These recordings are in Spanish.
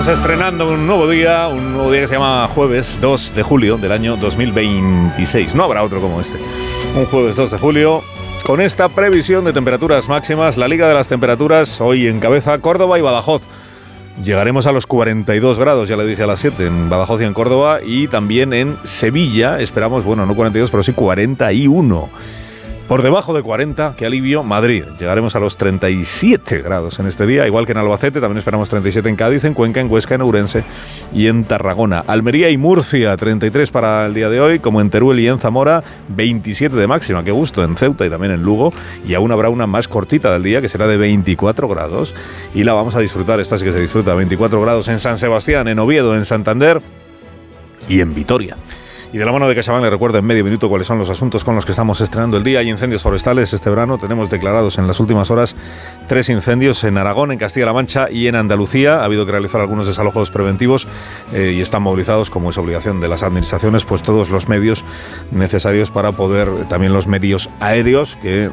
Estamos estrenando un nuevo día que se llama jueves 2 de julio del año 2026. No habrá otro como este. Un jueves 2 de julio con esta previsión de temperaturas máximas. La Liga de las Temperaturas hoy encabeza Córdoba y Badajoz. Llegaremos a los 42 grados, ya le dije a las 7, en Badajoz y en Córdoba, y también en Sevilla esperamos, bueno, no 42, pero sí 41. Por debajo de 40, qué alivio, Madrid. Llegaremos a los 37 grados en este día, igual que en Albacete, también esperamos 37 en Cádiz, en Cuenca, en Huesca, en Ourense y en Tarragona. Almería y Murcia, 33 para el día de hoy, como en Teruel y en Zamora, 27 de máxima, qué gusto, en Ceuta y también en Lugo, y aún habrá una más cortita del día, que será de 24 grados, y la vamos a disfrutar, esta sí que se disfruta, 24 grados en San Sebastián, en Oviedo, en Santander y en Vitoria. Y de la mano de CaixaBank le recuerdo en medio minuto cuáles son los asuntos con los que estamos estrenando el día. Hay incendios forestales este verano. Tenemos declarados en las últimas horas 3 incendios en Aragón, en Castilla-La Mancha y en Andalucía. Ha habido que realizar algunos desalojos preventivos y están movilizados, como es obligación de las administraciones, pues todos los medios necesarios para poder, también los medios aéreos que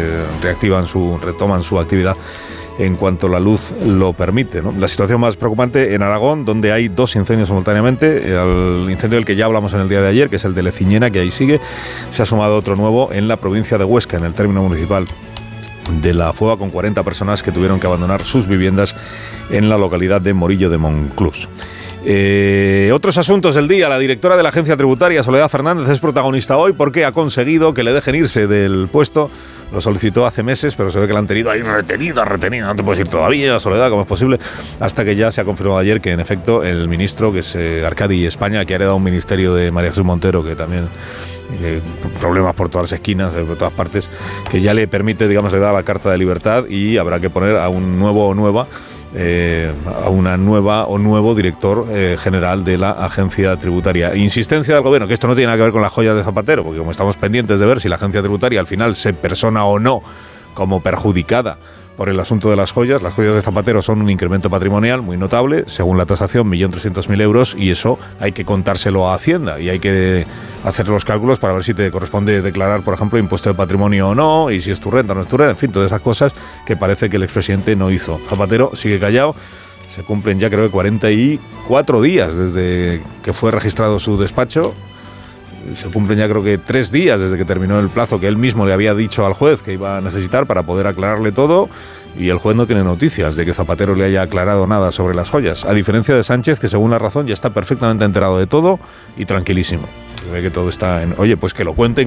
retoman su actividad en cuanto la luz lo permite, ¿no? La situación más preocupante en Aragón, donde hay 2 incendios simultáneamente. Al incendio del que ya hablamos en el día de ayer, que es el de Leciñena, que ahí sigue, se ha sumado otro nuevo en la provincia de Huesca, en el término municipal de La Fueva, con 40 personas que tuvieron que abandonar sus viviendas en la localidad de Morillo de Monclús. Otros asuntos del día. La directora de la Agencia Tributaria, Soledad Fernández, es protagonista hoy porque ha conseguido que le dejen irse del puesto. Lo solicitó hace meses, pero se ve que la han tenido ahí retenida. No te puedes ir todavía, Soledad, ¿cómo es posible? Hasta que ya se ha confirmado ayer que, en efecto, el ministro, que es Arcadi España, que ha heredado un ministerio de María Jesús Montero, que también problemas por todas las esquinas, por todas partes, que ya le permite, digamos, le da la carta de libertad, y habrá que poner a un nuevo o nueva a una nueva o nuevo director general de la Agencia Tributaria. Insistencia del gobierno, que esto no tiene nada que ver con las joyas de Zapatero, porque como estamos pendientes de ver si la Agencia Tributaria al final se persona o no como perjudicada por el asunto de las joyas de Zapatero son un incremento patrimonial muy notable, según la tasación 1.300.000 euros, y eso hay que contárselo a Hacienda y hay que hacer los cálculos para ver si te corresponde declarar, por ejemplo, impuesto de patrimonio o no, y si es tu renta o no es tu renta, en fin, todas esas cosas que parece que el expresidente no hizo. Zapatero sigue callado. Se cumplen ya, creo que 44 días desde que fue registrado su despacho. Se cumplen ya, creo que 3 días desde que terminó el plazo que él mismo le había dicho al juez que iba a necesitar para poder aclararle todo, y el juez no tiene noticias de que Zapatero le haya aclarado nada sobre las joyas, a diferencia de Sánchez, que según La Razón ya está perfectamente enterado de todo y tranquilísimo. Se ve que todo está en... Oye, pues que lo cuenten.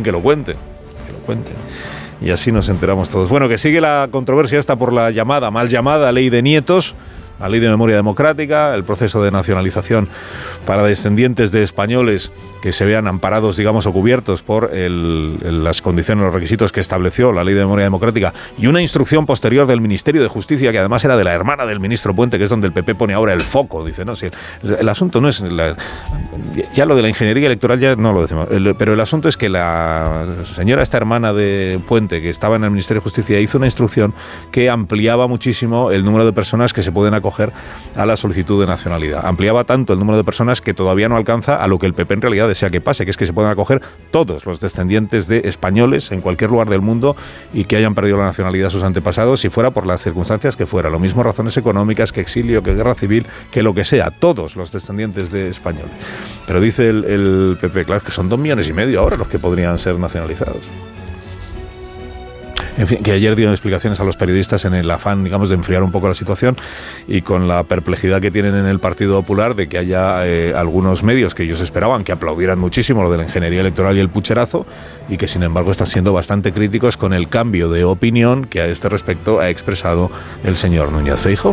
Y así nos enteramos todos. Bueno, que sigue la controversia esta por la mal llamada ley de nietos, la ley de memoria democrática, el proceso de nacionalización para descendientes de españoles que se vean amparados, digamos, o cubiertos por las condiciones, los requisitos que estableció la ley de memoria democrática, y una instrucción posterior del Ministerio de Justicia, que además era de la hermana del ministro Puente, que es donde el PP pone ahora el foco. Dice, no, si el asunto no es... ya lo de la ingeniería electoral ya no lo decimos, pero el asunto es que la señora, esta hermana de Puente, que estaba en el Ministerio de Justicia, hizo una instrucción que ampliaba muchísimo el número de personas que se pueden acoger a la solicitud de nacionalidad. Ampliaba tanto el número de personas que todavía no alcanza a lo que el PP en realidad desea que pase, que es que se puedan acoger todos los descendientes de españoles en cualquier lugar del mundo y que hayan perdido la nacionalidad sus antepasados, si fuera por las circunstancias que fuera. Lo mismo razones económicas, que exilio, que guerra civil, que lo que sea, todos los descendientes de españoles. Pero dice el PP, claro, que son 2,5 millones ahora los que podrían ser nacionalizados. En fin, que ayer dio explicaciones a los periodistas en el afán, digamos, de enfriar un poco la situación, y con la perplejidad que tienen en el Partido Popular de que haya algunos medios que ellos esperaban que aplaudieran muchísimo lo de la ingeniería electoral y el pucherazo, y que sin embargo están siendo bastante críticos con el cambio de opinión que a este respecto ha expresado el señor Núñez Feijóo.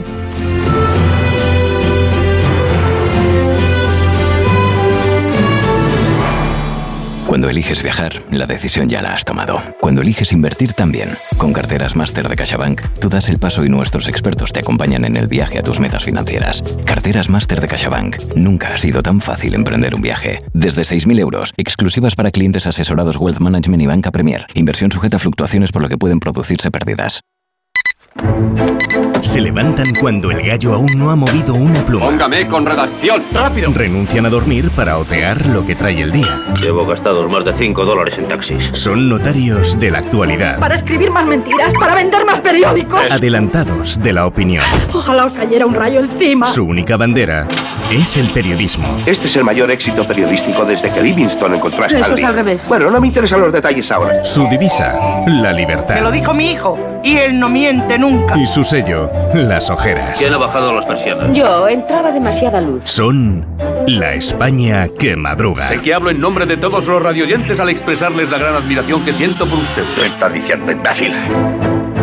Cuando eliges viajar, la decisión ya la has tomado. Cuando eliges invertir también. Con Carteras Máster de CaixaBank, tú das el paso y nuestros expertos te acompañan en el viaje a tus metas financieras. Carteras Máster de CaixaBank. Nunca ha sido tan fácil emprender un viaje. Desde 6.000 euros, exclusivas para clientes asesorados Wealth Management y Banca Premier. Inversión sujeta a fluctuaciones, por lo que pueden producirse pérdidas. Se levantan cuando el gallo aún no ha movido una pluma. Póngame con redacción, rápido. Renuncian a dormir para otear lo que trae el día. Llevo gastados más de $5 en taxis. Son notarios de la actualidad. Para escribir más mentiras, para vender más periódicos. Adelantados de la opinión. Ojalá os cayera un rayo encima. Su única bandera es el periodismo. Este es el mayor éxito periodístico desde que Livingstone encontró a Stanley. Eso es al revés. Bueno, no me interesan los detalles ahora. Su divisa, la libertad. Me lo dijo mi hijo, y él no miente nunca. Y su sello, las ojeras. ¿Quién ha bajado las persianas? Yo, entraba demasiada luz. Son la España que madruga. Sé que hablo en nombre de todos los radioyentes al expresarles la gran admiración que siento por ustedes. ¿Qué está diciendo, imbécil?